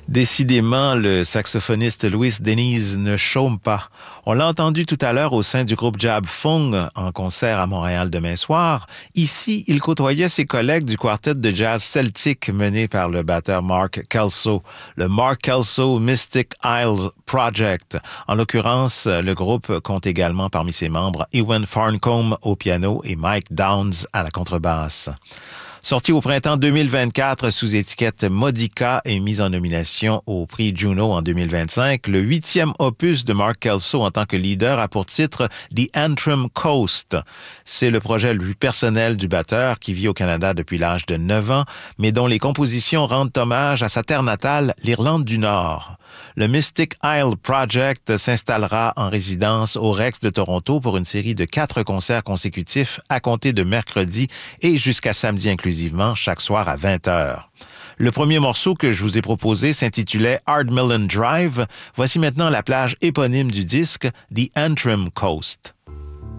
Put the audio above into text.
Décidément, le saxophoniste Louis Denise ne chôme pas. On l'a entendu tout à l'heure au sein du groupe Jab Fung en concert à Montréal demain soir. Ici, il côtoyait ses collègues du quartet de jazz celtique mené par le batteur Mark Kelso, le Mark Kelso Mystic Isles Project. En l'occurrence, le groupe compte également parmi ses membres Ewan Farncombe au piano et Mike Downs à la contrebasse. Sorti au printemps 2024 sous étiquette Modica et mis en nomination au prix Juno en 2025, le 8e opus de Mark Kelso en tant que leader a pour titre The Antrim Coast. C'est le projet le plus personnel du batteur qui vit au Canada depuis l'âge de 9 ans, mais dont les compositions rendent hommage à sa terre natale, l'Irlande du Nord. Le Mystic Isle Project s'installera en résidence au Rex de Toronto pour une série de 4 concerts consécutifs à compter de mercredi et jusqu'à samedi inclusivement, chaque soir à 20h. Le premier morceau que je vous ai proposé s'intitulait Ardmillan Drive. Voici maintenant la plage éponyme du disque, The Antrim Coast.